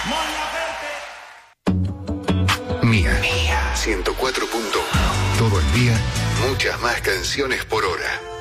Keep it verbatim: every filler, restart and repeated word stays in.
Mía. Mía. ciento cuatro punto uno. Todo el día, muchas más canciones por hora.